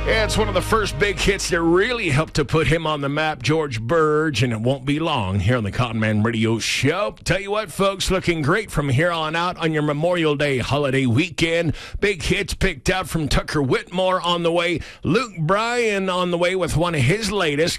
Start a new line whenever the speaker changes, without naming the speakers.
Yeah, it's one of the first big hits that really helped to put him on the map, George Burge, and it won't be long here on the Cotton Man Radio Show. Tell you what, folks, looking great from here on out on your Memorial Day holiday weekend. Big hits picked out from Tucker Whitmore on the way. Luke Bryan on the way with one of his latest.